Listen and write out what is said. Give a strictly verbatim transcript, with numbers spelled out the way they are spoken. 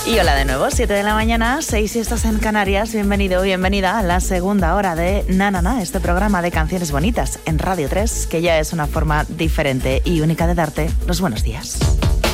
Y hola de nuevo, siete de la mañana, seis si estás en Canarias. Bienvenido, bienvenida a la segunda hora de Na Na Na, este programa de canciones bonitas en Radio tres, que ya es una forma diferente y única de darte los buenos días.